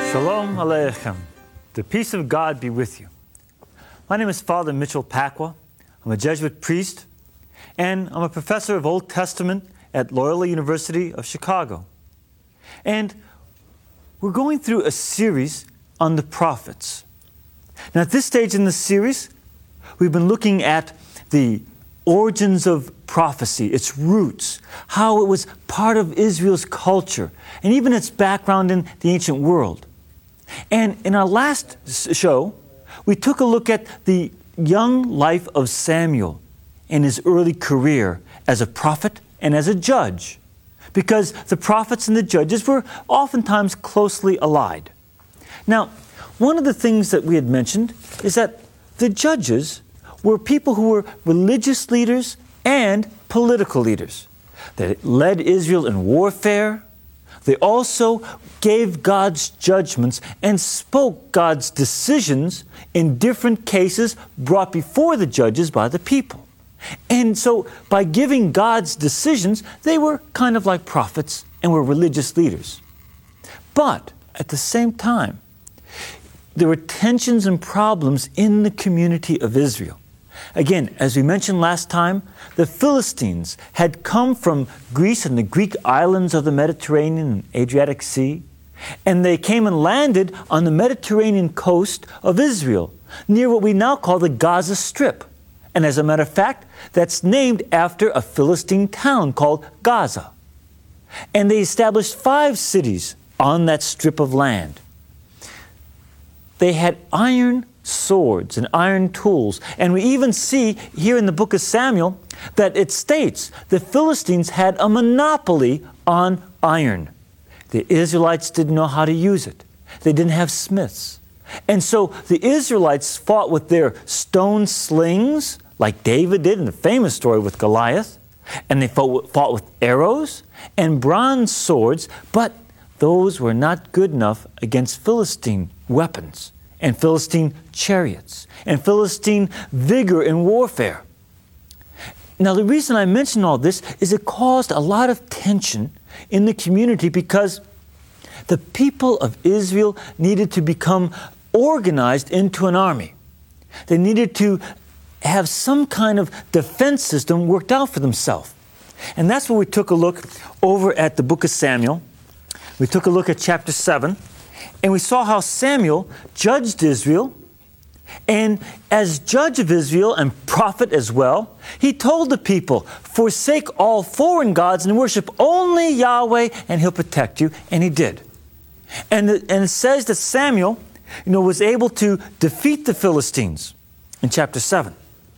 Shalom Aleichem. The peace of God be with you. My name is Father Mitchell Pacwa. I'm a Jesuit priest, and I'm a professor of Old Testament at Loyola University of Chicago. And we're going through a series on the prophets. Now, at this stage in the series, we've been looking at the origins of prophecy, its roots, how it was part of Israel's culture, and even its background in the ancient world. And in our last show, we took a look at the young life of Samuel and his early career as a prophet and as a judge, because the prophets and the judges were oftentimes closely allied. Now, one of the things that we had mentioned is that the judges were people who were religious leaders and political leaders. They led Israel in warfare. They also gave God's judgments and spoke God's decisions in different cases brought before the judges by the people. And so by giving God's decisions, they were kind of like prophets and were religious leaders. But at the same time, there were tensions and problems in the community of Israel. Again, as we mentioned last time, the Philistines had come from Greece and the Greek islands of the Mediterranean and Adriatic Sea, and they came and landed on the Mediterranean coast of Israel, near what we now call the Gaza Strip. And as a matter of fact, that's named after a Philistine town called Gaza. And they established 5 cities on that strip of land. They had iron swords and iron tools. And we even see here in the book of Samuel that it states the Philistines had a monopoly on iron. The Israelites didn't know how to use it. They didn't have smiths. And so the Israelites fought with their stone slings, like David did in the famous story with Goliath. And they fought with arrows and bronze swords, but those were not good enough against Philistine weapons and Philistine chariots, and Philistine vigor in warfare. Now, the reason I mention all this is it caused a lot of tension in the community because the people of Israel needed to become organized into an army. They needed to have some kind of defense system worked out for themselves. And that's where we took a look over at the book of Samuel. We took a look at chapter 7. And we saw how Samuel judged Israel, and as judge of Israel and prophet as well, he told the people, forsake all foreign gods and worship only Yahweh, and He'll protect you. And he did. And it says that Samuel, was able to defeat the Philistines in chapter 7.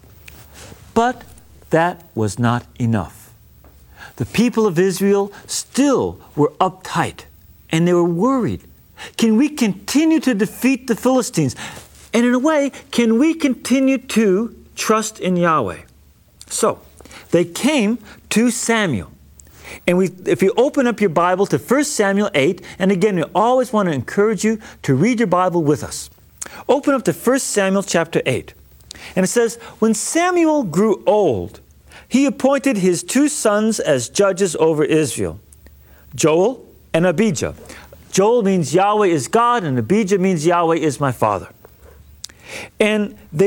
But that was not enough. The people of Israel still were uptight, and they were worried. Can we continue to defeat the Philistines? And in a way, can we continue to trust in Yahweh? So, they came to Samuel. And if you open up your Bible to 1 Samuel 8, and again, we always want to encourage you to read your Bible with us. Open up to 1 Samuel chapter 8. And it says, when Samuel grew old, he appointed his 2 sons as judges over Israel, Joel and Abijah. Joel means Yahweh is God, and Abijah means Yahweh is my father. And they